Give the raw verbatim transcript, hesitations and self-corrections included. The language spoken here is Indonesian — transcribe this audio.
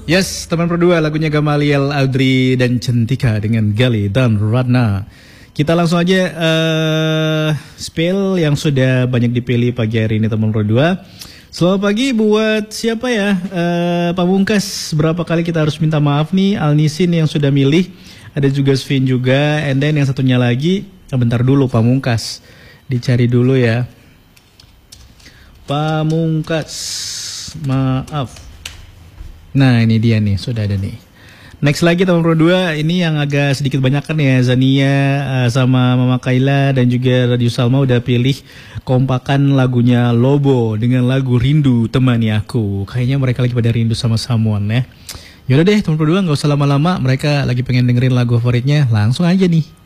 Yes, teman berdua lagunya Gamaliel, Audrey dan Cantika dengan Gali dan Ratna. Kita langsung aja uh, spill yang sudah banyak dipilih pagi hari ini teman berdua. Selamat pagi buat siapa ya? Uh, Pamungkas, berapa kali kita harus minta maaf nih? Alnisin yang sudah milih, ada juga Svin juga, and then yang satunya lagi, oh, bentar dulu Pamungkas, dicari dulu ya. Pamungkas, maaf. Nah ini dia nih, sudah ada nih. Next lagi teman berdua, ini yang agak sedikit banyak kan ya, Zania uh, sama Mama Kaila dan juga Radio Salma udah pilih kompakan lagunya Lobo dengan lagu Rindu Temani Aku. Kayaknya mereka lagi pada rindu sama someone ya. Yaudah deh teman berdua, gak usah lama-lama, mereka lagi pengen dengerin lagu favoritnya, langsung aja nih.